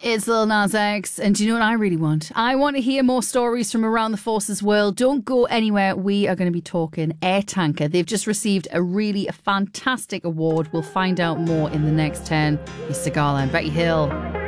It's Lil Nas X, and do you know what I really want? I want to hear more stories from around the Forces world. Don't go anywhere. We are going to be talking Air Tanker. They've just received a really fantastic award. We'll find out more in the next 10. It's Sigala and Becky Hill.